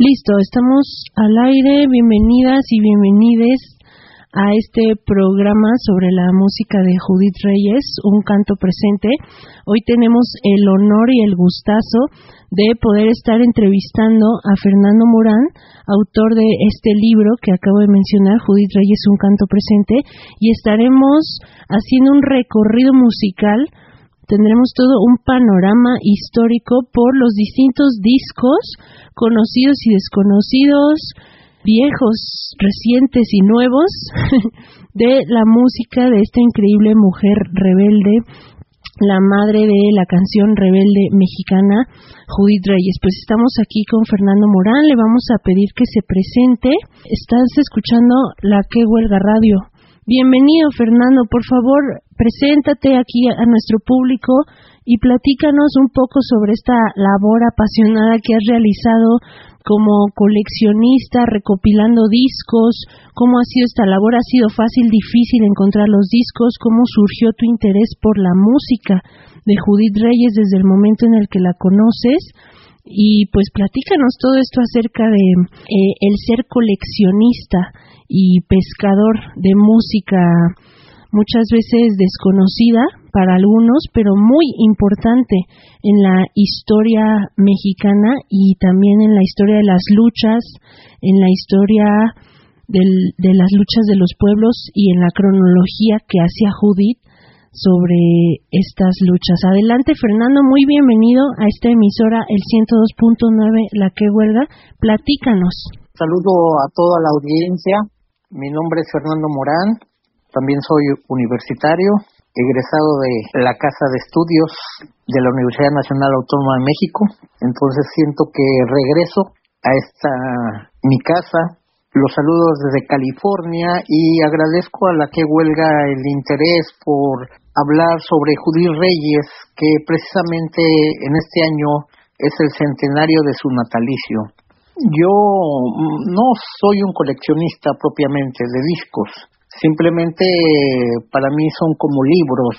Listo, estamos al aire. Bienvenidas y bienvenides a este programa sobre la música de Judith Reyes, un canto presente. Hoy tenemos el honor y el gustazo de poder estar entrevistando a Fernando Morán, autor de este libro que acabo de mencionar, Judith Reyes, un canto presente, y estaremos haciendo un recorrido musical. Tendremos todo un panorama histórico por los distintos discos conocidos y desconocidos, viejos, recientes y nuevos, de la música de esta increíble mujer rebelde, la madre de la canción rebelde mexicana, Judith Reyes. Pues estamos aquí con Fernando Morán, le vamos a pedir que se presente. Estás escuchando La Que Huelga Radio. Bienvenido, Fernando, por favor, preséntate aquí a nuestro público y platícanos un poco sobre esta labor apasionada que has realizado como coleccionista, recopilando discos. ¿Cómo ha sido esta labor? ¿Ha sido fácil, difícil encontrar los discos? ¿Cómo surgió tu interés por la música de Judith Reyes desde el momento en el que la conoces? Y pues platícanos todo esto acerca de el ser coleccionista y pescador de música, muchas veces desconocida para algunos, pero muy importante en la historia mexicana y también en la historia de las luchas, en la historia de las luchas de los pueblos y en la cronología que hacía Judith sobre estas luchas. Adelante, Fernando, muy bienvenido a esta emisora, el 102.9, La Que Huelga. Platícanos. Saludo a toda la audiencia. Mi nombre es Fernando Morán, también soy universitario, egresado de la Casa de Estudios de la Universidad Nacional Autónoma de México. Entonces siento que regreso a mi casa. Los saludos desde California y agradezco a La Que Huelga el interés por hablar sobre Judith Reyes, que precisamente en este año es el centenario de su natalicio. Yo no soy un coleccionista propiamente de discos, simplemente para mí son como libros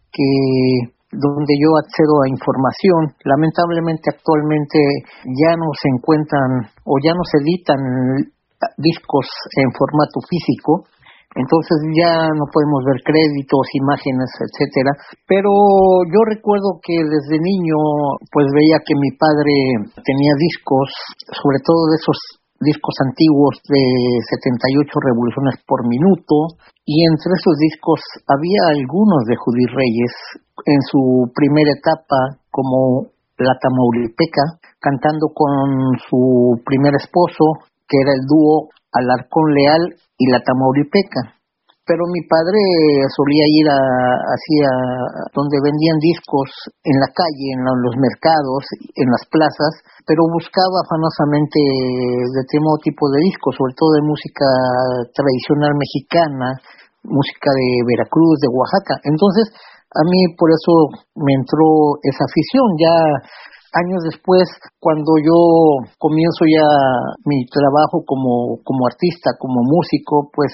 donde yo accedo a información. Lamentablemente actualmente ya no se encuentran o ya no se editan discos en formato físico, entonces ya no podemos ver créditos, imágenes, etcétera. Pero yo recuerdo que desde niño pues veía que mi padre tenía discos, sobre todo de esos discos antiguos de 78 revoluciones por minuto, y entre esos discos había algunos de Judith Reyes en su primera etapa como la Tamaulipeca, cantando con su primer esposo, que era el dúo Alarcón Leal y la Tamaulipeca. Pero mi padre solía ir hacia donde vendían discos en la calle, en los mercados, en las plazas, pero buscaba afanosamente determinado tipo de discos, sobre todo de música tradicional mexicana, música de Veracruz, de Oaxaca. Entonces, a mí por eso me entró esa afición. Ya años después, cuando yo comienzo ya mi trabajo como artista, como músico, pues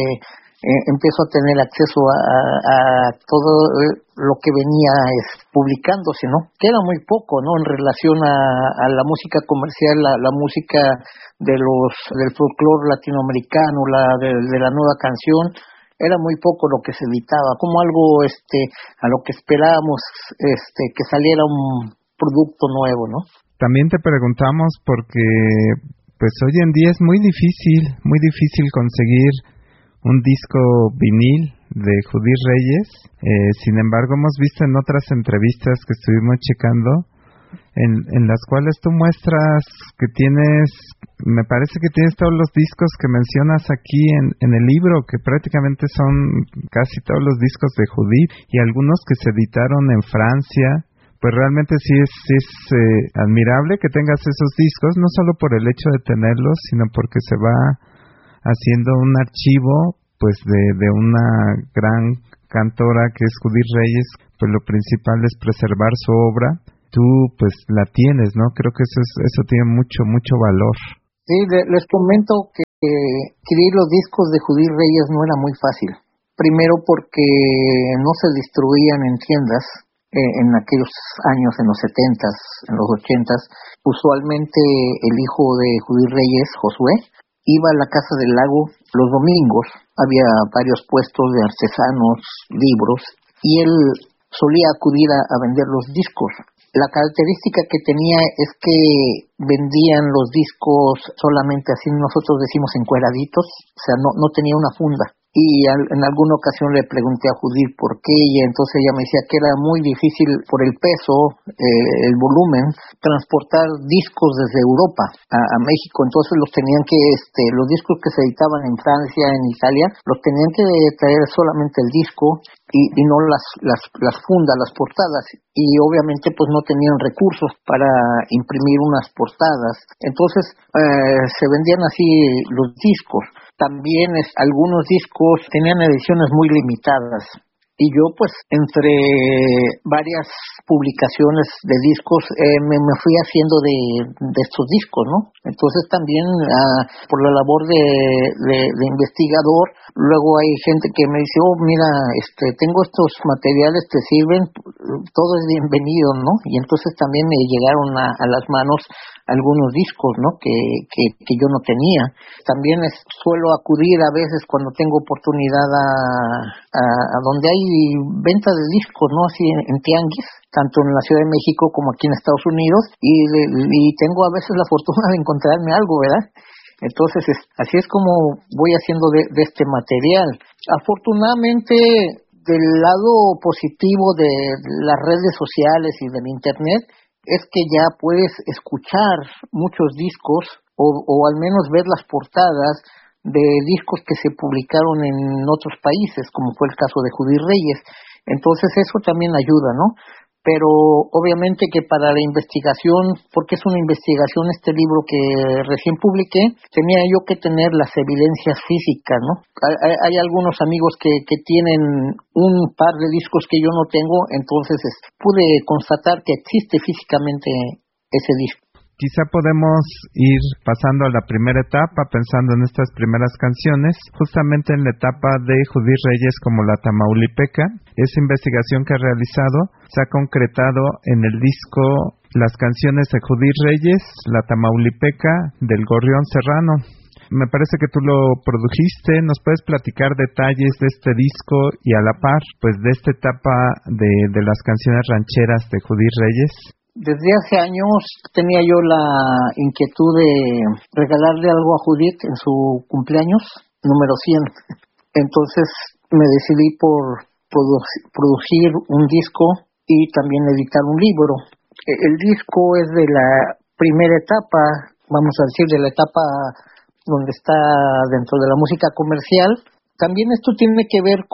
empiezo a tener acceso a todo lo que venía publicándose, ¿no? Que era muy poco, ¿no? En relación a la música comercial, la música del folclore latinoamericano, de la nueva canción, era muy poco lo que se editaba, como algo a lo que esperábamos que saliera un producto nuevo, ¿no? También te preguntamos porque pues hoy en día es muy difícil conseguir un disco vinil de Judith Reyes. Sin embargo, hemos visto en otras entrevistas que estuvimos checando en las cuales tú muestras que me parece que tienes todos los discos que mencionas aquí en el libro, que prácticamente son casi todos los discos de Judith, y algunos que se editaron en Francia. Pues realmente sí es admirable que tengas esos discos, no solo por el hecho de tenerlos, sino porque se va haciendo un archivo pues de una gran cantora que es Judith Reyes. Pues lo principal es preservar su obra. Tú pues la tienes, ¿no? Creo que eso tiene mucho valor. Sí, les comento que adquirir los discos de Judith Reyes no era muy fácil. Primero porque no se distribuían en tiendas. en aquellos años, en los 70s, en los 80s, usualmente el hijo de Judith Reyes, Josué, iba a la Casa del Lago los domingos. Había varios puestos de artesanos, libros, y él solía acudir a vender los discos. La característica que tenía es que vendían los discos solamente así, nosotros decimos encueraditos, o sea, no tenía una funda. Y en alguna ocasión le pregunté a Judith por qué, y entonces ella me decía que era muy difícil por el peso, el volumen, transportar discos desde Europa a México. Entonces los tenían que, los discos que se editaban en Francia, en Italia, los tenían que traer solamente el disco y no las fundas, las portadas. Y obviamente pues no tenían recursos para imprimir unas portadas. Entonces se vendían así los discos. También algunos discos tenían ediciones muy limitadas. Y yo pues entre varias publicaciones de discos me fui haciendo de estos discos, ¿no? Entonces también por la labor de investigador, luego hay gente que me dice, mira, tengo estos materiales, te sirven, todo es bienvenido, ¿no? Y entonces también me llegaron a las manos algunos discos, ¿no? Que yo no tenía. También suelo acudir a veces cuando tengo oportunidad a donde hay venta de discos, ¿no? Así en tianguis, tanto en la Ciudad de México como aquí en Estados Unidos, y tengo a veces la fortuna de encontrarme algo, ¿verdad? Entonces, así es como voy haciendo de este material. Afortunadamente, del lado positivo de las redes sociales y del Internet, es que ya puedes escuchar muchos discos o al menos ver las portadas de discos que se publicaron en otros países, como fue el caso de Judith Reyes. Entonces eso también ayuda, ¿no? Pero obviamente que para la investigación, porque es una investigación este libro que recién publiqué, tenía yo que tener las evidencias físicas, ¿no? Hay algunos amigos que tienen un par de discos que yo no tengo, entonces pude constatar que existe físicamente ese disco. Quizá podemos ir pasando a la primera etapa, pensando en estas primeras canciones, justamente en la etapa de Judith Reyes como la Tamaulipeca. Esa investigación que ha realizado se ha concretado en el disco Las canciones de Judith Reyes, la Tamaulipeca, del Gorrión Serrano. Me parece que tú lo produjiste. ¿Nos puedes platicar detalles de este disco y a la par, pues, de esta etapa de las canciones rancheras de Judith Reyes? Desde hace años tenía yo la inquietud de regalarle algo a Judith en su cumpleaños número 100. Entonces me decidí por producir un disco y también editar un libro. El disco es de la primera etapa, vamos a decir, de la etapa donde está dentro de la música comercial. También esto tiene que ver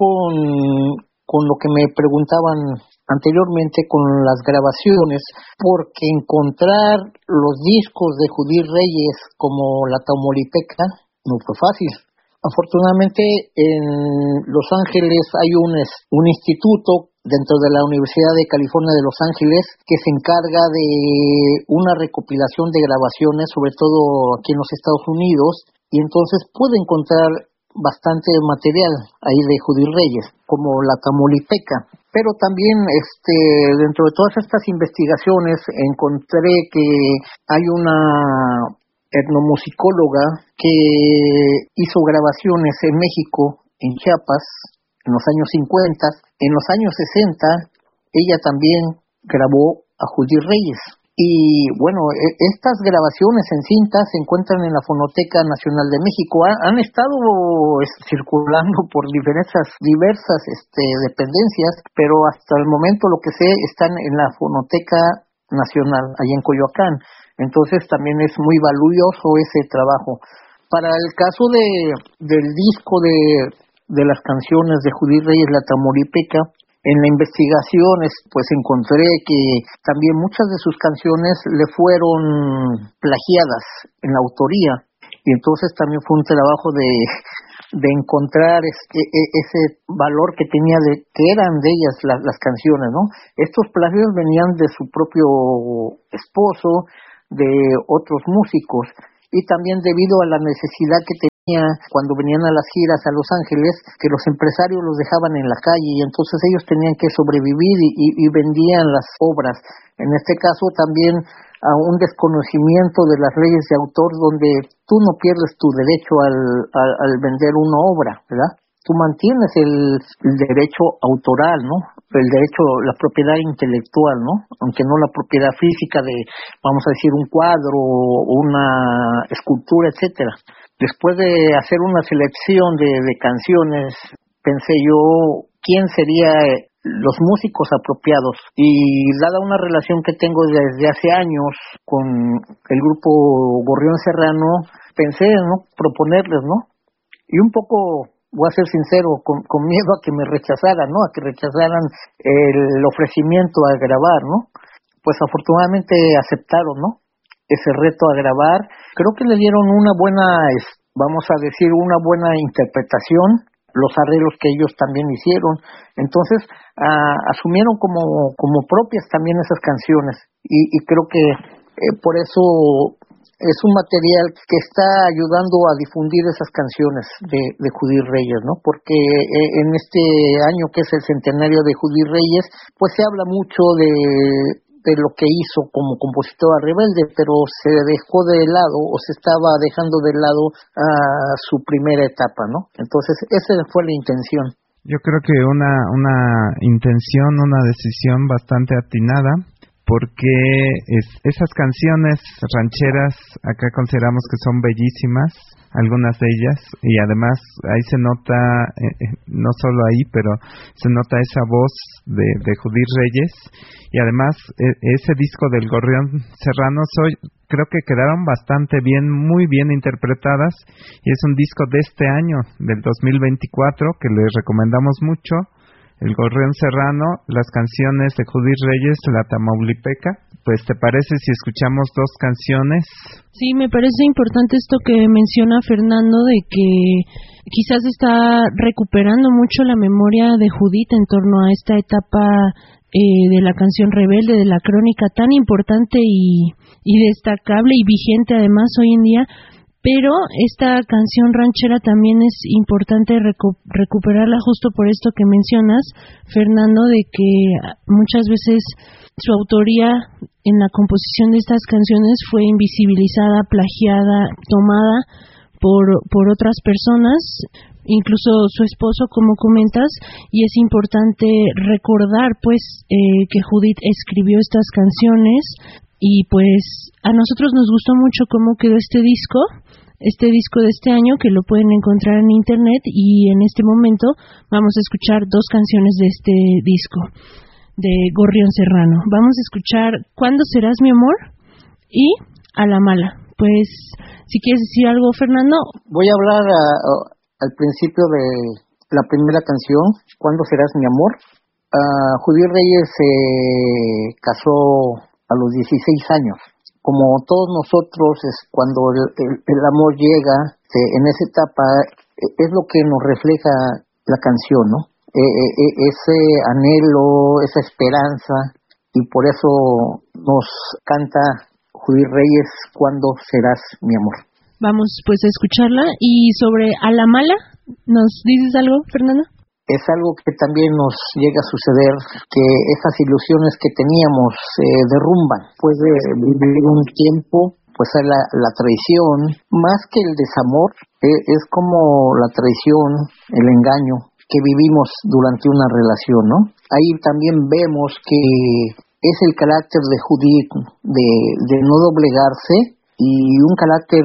con lo que me preguntaban anteriormente con las grabaciones, porque encontrar los discos de Judith Reyes como la Tamaulipeca no fue fácil. Afortunadamente en Los Ángeles hay un instituto dentro de la Universidad de California de Los Ángeles que se encarga de una recopilación de grabaciones, sobre todo aquí en los Estados Unidos, y entonces pude encontrar bastante material ahí de Judith Reyes, como la Tamaulipeca. Pero también dentro de todas estas investigaciones encontré que hay una etnomusicóloga que hizo grabaciones en México, en Chiapas, en los años 50. En los años 60 ella también grabó a Judith Reyes. Y bueno, estas grabaciones en cinta se encuentran en la Fonoteca Nacional de México. Han estado circulando por diversas dependencias, pero hasta el momento lo que sé están en la Fonoteca Nacional, allá en Coyoacán. Entonces también es muy valioso ese trabajo. Para el caso del disco de las canciones de Judith Reyes, la Tamaulipeca, en la investigación pues encontré que también muchas de sus canciones le fueron plagiadas en la autoría, y entonces también fue un trabajo de encontrar ese valor que tenía de que eran de ellas las canciones, ¿no? Estos plagios venían de su propio esposo, de otros músicos, y también debido a la necesidad que cuando venían a las giras a Los Ángeles, que los empresarios los dejaban en la calle y entonces ellos tenían que sobrevivir y vendían las obras. En este caso también a un desconocimiento de las leyes de autor, donde tú no pierdes tu derecho al vender una obra, ¿verdad? Tú mantienes el derecho autoral, ¿no? El derecho, la propiedad intelectual, ¿no? Aunque no la propiedad física de, vamos a decir, un cuadro o una escultura, etcétera. Después de hacer una selección de canciones, pensé yo, ¿quién sería los músicos apropiados? Y dada una relación que tengo desde hace años con el grupo Gorrión Serrano, pensé, ¿no?, proponerles, ¿no? Y un poco, voy a ser sincero, con miedo a que me rechazaran, ¿no?, a que rechazaran el ofrecimiento a grabar, ¿no? Pues afortunadamente aceptaron, ¿no?, ese reto a grabar. Creo que le dieron una buena, vamos a decir, una buena interpretación, los arreglos que ellos también hicieron. Entonces asumieron como propias también esas canciones y creo que por eso es un material que está ayudando a difundir esas canciones de Judith Reyes, ¿no? Porque en este año que es el centenario de Judith Reyes, pues se habla mucho de lo que hizo como compositora rebelde, pero se dejó de lado o se estaba dejando de lado su primera etapa, ¿no? Entonces esa fue la intención. Yo creo que una intención, una decisión bastante atinada, porque esas canciones rancheras acá consideramos que son bellísimas, algunas de ellas, y además ahí se nota, no solo ahí, pero se nota esa voz de Judith Reyes, y además ese disco del Gorrión Serrano creo que quedaron bastante bien, muy bien interpretadas, y es un disco de este año, del 2024, que les recomendamos mucho. El Gorrión Serrano, las canciones de Judith Reyes, La Tamaulipeca. Pues, ¿te parece si escuchamos dos canciones? Sí, me parece importante esto que menciona Fernando, de que quizás está recuperando mucho la memoria de Judith en torno a esta etapa de la canción rebelde, de la crónica tan importante y destacable y vigente además hoy en día. Pero esta canción ranchera también es importante recuperarla justo por esto que mencionas, Fernando, de que muchas veces su autoría en la composición de estas canciones fue invisibilizada, plagiada, tomada por otras personas, incluso su esposo, como comentas, y es importante recordar pues que Judith escribió estas canciones. Y pues a nosotros nos gustó mucho cómo quedó este disco de este año, que lo pueden encontrar en internet, y en este momento vamos a escuchar dos canciones de este disco de Gorrión Serrano. Vamos a escuchar ¿Cuándo serás mi amor? Y A la mala. Pues si quieres decir algo, Fernando. Voy a hablar al principio de la primera canción, ¿Cuándo serás mi amor? Judith Reyes se casó a los 16 años. Como todos nosotros, es cuando el amor llega, en esa etapa, es lo que nos refleja la canción, ¿no? Ese anhelo, esa esperanza, y por eso nos canta Judith Reyes, ¿Cuándo serás mi amor? Vamos pues a escucharla. Y sobre A la mala, ¿nos dices algo, Fernando? Es algo que también nos llega a suceder, que esas ilusiones que teníamos derrumban. Después de vivir un tiempo, pues la traición, más que el desamor, es como la traición, el engaño que vivimos durante una relación, ¿no? Ahí también vemos que es el carácter de Judith de no doblegarse, y un carácter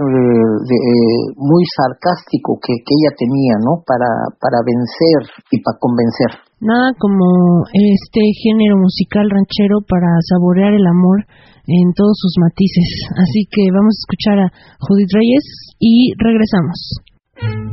muy sarcástico que ella tenía, ¿no? Para vencer y para convencer. Nada como este género musical ranchero para saborear el amor en todos sus matices. Así que vamos a escuchar a Judith Reyes y regresamos.